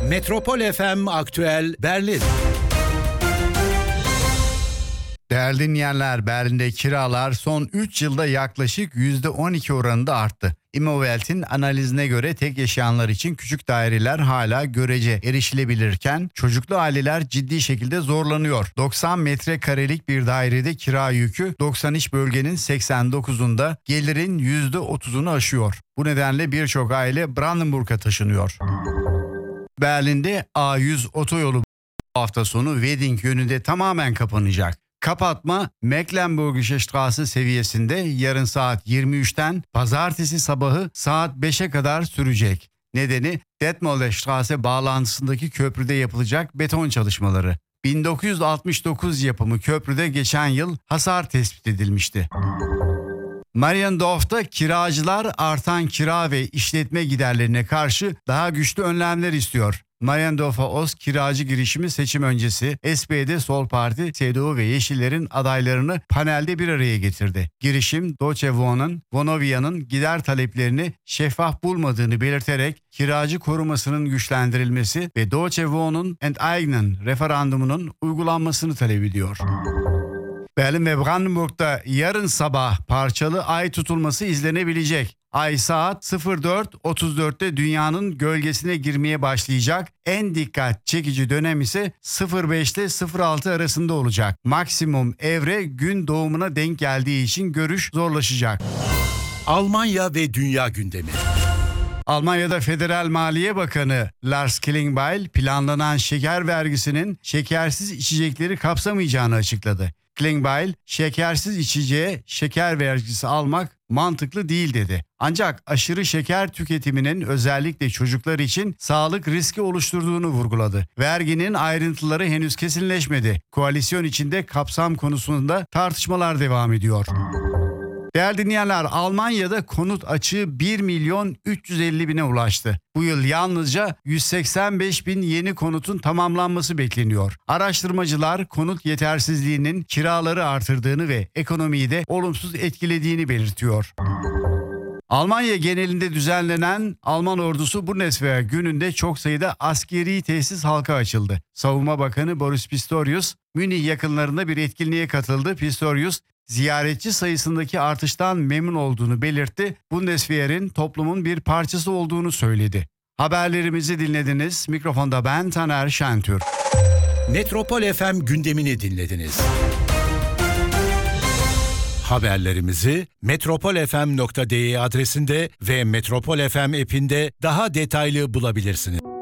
Metropol FM Aktüel Berlin. Değerli dinleyenler, Berlin'de kiralar son 3 yılda yaklaşık %12 oranında arttı. Immowelt'in analizine göre tek yaşayanlar için küçük daireler hala görece erişilebilirken çocuklu aileler ciddi şekilde zorlanıyor. 90 metrekarelik bir dairede kira yükü 90 iç bölgenin 89'unda gelirin %30'unu aşıyor. Bu nedenle birçok aile Brandenburg'a taşınıyor. Berlin'de A100 otoyolu bu hafta sonu Wedding yönünde tamamen kapanacak. Kapatma Mecklenburgische Straße seviyesinde yarın saat 23'ten pazartesi sabahı saat 5'e kadar sürecek. Nedeni Detmolder Straße bağlantısındaki köprüde yapılacak beton çalışmaları. 1969 yapımı köprüde geçen yıl hasar tespit edilmişti. Mariendorf'ta kiracılar artan kira ve işletme giderlerine karşı daha güçlü önlemler istiyor. Mariendorf'a Ost kiracı girişimi seçim öncesi SPD, Sol Parti, CDU ve Yeşiller'in adaylarını panelde bir araya getirdi. Girişim Deutsche Wohn'un Vonovia'nın gider taleplerini şeffaf bulmadığını belirterek kiracı korumasının güçlendirilmesi ve Deutsche Wohn'un Enteignen referandumunun uygulanmasını talep ediyor. Berlin ve Brandenburg'da yarın sabah parçalı ay tutulması izlenebilecek. Ay saat 04.34'te dünyanın gölgesine girmeye başlayacak. En dikkat çekici dönem ise 05 ile 06 arasında olacak. Maksimum evre gün doğumuna denk geldiği için görüş zorlaşacak. Almanya ve dünya gündemi. Almanya'da Federal Maliye Bakanı Lars Klingbeil planlanan şeker vergisinin şekersiz içecekleri kapsamayacağını açıkladı. Klingbeil, şekersiz içeceğe şeker vergisi almak mantıklı değil dedi. Ancak aşırı şeker tüketiminin özellikle çocuklar için sağlık riski oluşturduğunu vurguladı. Verginin ayrıntıları henüz kesinleşmedi. Koalisyon içinde kapsam konusunda tartışmalar devam ediyor. Değerli dinleyenler, Almanya'da konut açığı 1.350.000'e ulaştı. Bu yıl yalnızca 185.000 yeni konutun tamamlanması bekleniyor. Araştırmacılar konut yetersizliğinin kiraları artırdığını ve ekonomiyi de olumsuz etkilediğini belirtiyor. Almanya genelinde düzenlenen Alman ordusu Bundeswehr gününde çok sayıda askeri tesis halka açıldı. Savunma Bakanı Boris Pistorius, Münih yakınlarında bir etkinliğe katıldı. Pistorius, ziyaretçi sayısındaki artıştan memnun olduğunu belirtti. Bundeswehr'in toplumun bir parçası olduğunu söyledi. Haberlerimizi dinlediniz. Mikrofonda ben Taner Şentür. Metropol FM gündemini dinlediniz. Haberlerimizi metropolfm.de adresinde ve Metropol FM app'inde daha detaylı bulabilirsiniz.